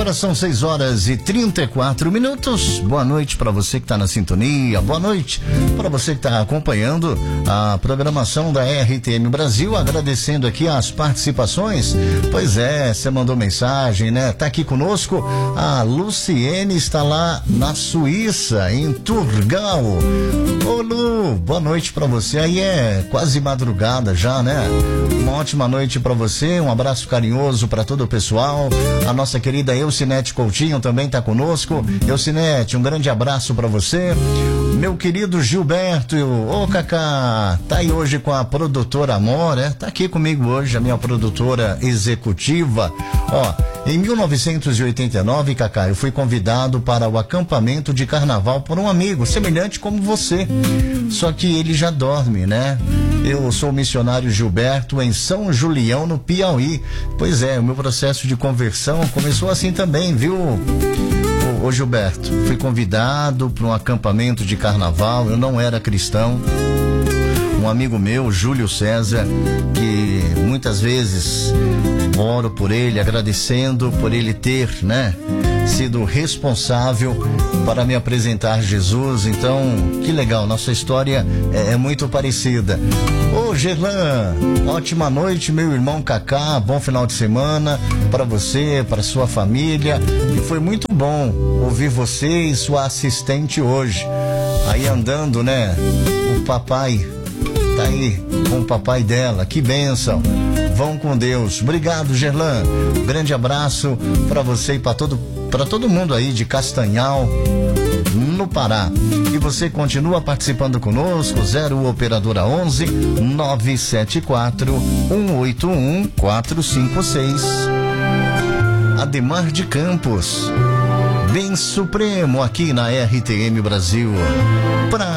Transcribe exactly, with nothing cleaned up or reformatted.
Agora são seis horas e trinta e quatro minutos. Boa noite para você que está na sintonia. Boa noite para você que está acompanhando a programação da R T M Brasil. Agradecendo aqui as participações. Pois é, você mandou mensagem, né? Tá aqui conosco a Luciene, está lá na Suíça, em Turgal. Ô Lu, boa noite para você. Aí é quase madrugada já, né? Uma ótima noite para você. Um abraço carinhoso para todo o pessoal. A nossa querida Eucinete Coutinho também está conosco. Eucinete, um grande abraço para você. Meu querido Gilberto, ô Cacá, tá aí hoje com a produtora Amor, é? Tá aqui comigo hoje a minha produtora executiva. Ó, em mil novecentos e oitenta e nove, Cacá, eu fui convidado para o acampamento de carnaval por um amigo semelhante como você. Só que ele já dorme, né? Eu sou o missionário Gilberto em São Julião, no Piauí. Pois é, o meu processo de conversão começou assim também, viu? Ô Gilberto, fui convidado para um acampamento de carnaval, eu não era cristão. Um amigo meu, Júlio César, que muitas vezes oro por ele, agradecendo por ele ter, né, sido responsável para me apresentar Jesus. Então, que legal, nossa história é, é muito parecida. Ô Gerlan, ótima noite, meu irmão Cacá, bom final de semana para você, para sua família, e foi muito bom ouvir você e sua assistente hoje, aí andando, né, o papai tá aí com o papai dela, que bênção. Vão com Deus. Obrigado, Gerlan. Um grande abraço para você e para todo, para todo mundo aí de Castanhal, no Pará. E você continua participando conosco, zero operadora onze nove sete quatro um oito um quatro cinco seis. Ademar de Campos, bem supremo aqui na R T M Brasil. Pra